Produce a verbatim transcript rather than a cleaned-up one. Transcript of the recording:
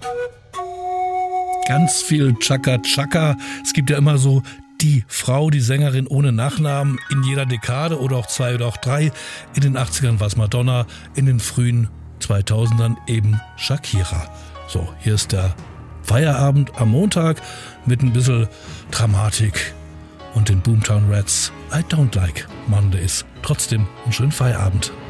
Ganz viel Chaka Chaka. Es gibt ja immer so die Frau, die Sängerin ohne Nachnamen in jeder Dekade oder auch zwei oder auch drei. In den achtzigern war es Madonna, in den frühen zweitausendern eben Shakira. So, hier ist der Feierabend am Montag mit ein bisschen Dramatik und den Boomtown Rats. I don't like Mondays. Trotzdem einen schönen Feierabend.